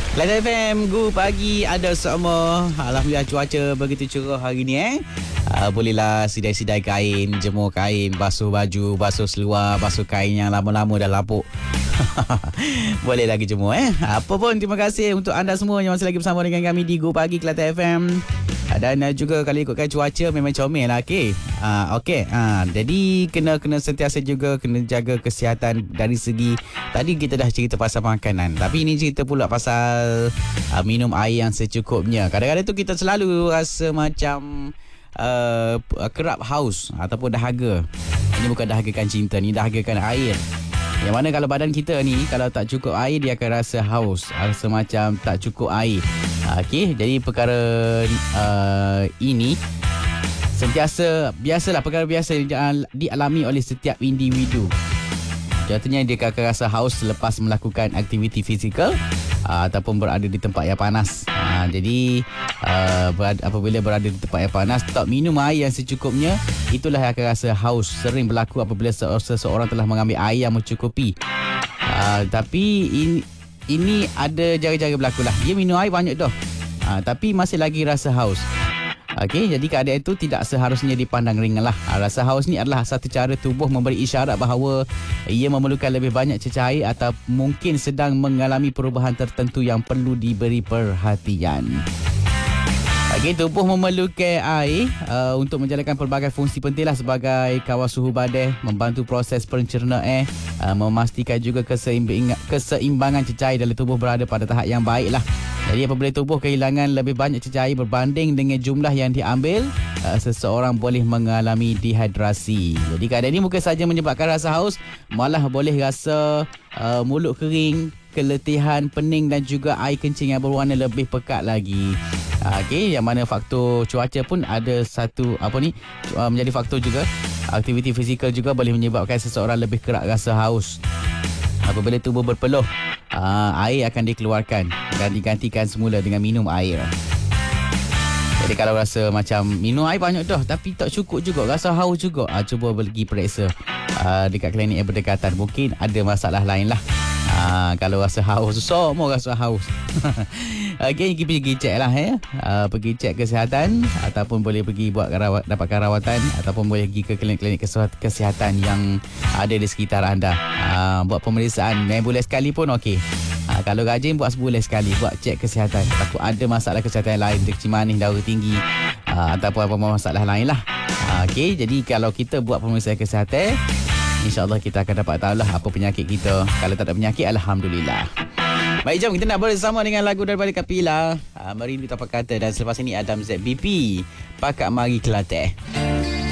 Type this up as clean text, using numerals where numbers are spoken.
Kelantan FM, good pagi ada semua. Alhamdulillah cuaca begitu cerah hari ni bolehlah sidai-sidai kain, jemur kain, basuh baju, basuh seluar, basuh kain yang lama-lama dah lapuk. Boleh lagi jemur Apa pun terima kasih untuk anda semua yang masih lagi bersama dengan kami di Go Pagi Kelantan FM. Dan juga kalau ikutkan cuaca memang comel lah. Jadi kena sentiasa juga kena jaga kesihatan dari segi tadi kita dah cerita pasal makanan, tapi ini cerita pula pasal minum air yang secukupnya. Kadang-kadang tu kita selalu rasa macam kerap haus ataupun dahaga. Ini bukan dahagakan cinta, ni dahagakan air. Yang mana kalau badan kita ni kalau tak cukup air, dia akan rasa haus, rasa macam tak cukup air. Jadi perkara ini biasalah perkara biasa dialami oleh setiap individu. Contohnya dia akan rasa haus selepas melakukan aktiviti fizikal ataupun berada di tempat yang panas. Jadi apabila berada di tempat yang panas, tak minum air yang secukupnya, itulah yang akan rasa haus. Sering berlaku apabila seseorang telah mengambil air yang mencukupi. Tapi ini ada jaga-jaga berlaku lah. Dia minum air banyak dah, tapi masih lagi rasa haus. Jadi keadaan itu tidak seharusnya dipandang ringan lah. Rasa haus ni adalah satu cara tubuh memberi isyarat bahawa ia memerlukan lebih banyak cecair atau mungkin sedang mengalami perubahan tertentu yang perlu diberi perhatian. Tubuh memerlukan air untuk menjalankan pelbagai fungsi penting lah, sebagai kawal suhu badan, membantu proses pencernaan, memastikan juga keseimbangan cecair dalam tubuh berada pada tahap yang baik lah. Jadi apabila tubuh kehilangan lebih banyak cecair berbanding dengan jumlah yang diambil, seseorang boleh mengalami dehidrasi. Jadi keadaan ini bukan saja menyebabkan rasa haus, malah boleh rasa mulut kering, keletihan, pening dan juga air kencing yang berwarna lebih pekat lagi. Yang mana faktor cuaca pun ada menjadi faktor juga. Aktiviti fizikal juga boleh menyebabkan seseorang lebih kerap rasa haus. Apabila tubuh berpeluh, air akan dikeluarkan dan digantikan semula dengan minum air. Jadi kalau rasa macam minum air banyak dah tapi tak cukup juga, rasa haus juga, cuba pergi periksa dekat klinik yang berdekatan. Mungkin ada masalah lain lah. Kalau rasa haus, semua rasa haus. Pergi cek lah pergi cek kesihatan, ataupun boleh pergi dapatkan rawatan, ataupun boleh pergi ke klinik-klinik kesihatan yang ada di sekitar anda. Buat pemeriksaan bulan sekali pun okey. Kalau rajin buat sebulan sekali, buat cek kesihatan. Takut ada masalah kesihatan lain, kecil manis, darah tinggi, ataupun apa masalah lain lah. Jadi kalau kita buat pemeriksaan kesihatan, InsyaAllah kita akan dapat tahu lah apa penyakit kita. Kalau tak ada penyakit, Alhamdulillah. Baik, jom kita nak bersama dengan lagu daripada Kapila, Merindu Tanpa Kata. Dan selepas ini Adam ZBP, Pakak Mari Kelantan.